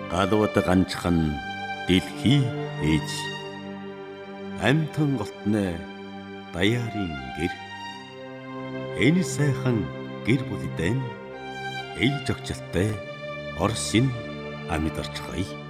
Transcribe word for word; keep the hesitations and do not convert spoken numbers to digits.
галууд ганчхан дэлхий ээж амтан голтны даяарын гэр энэ сайхан гэр бүлдэн ээж огчлтай Орсын амьд орчхой.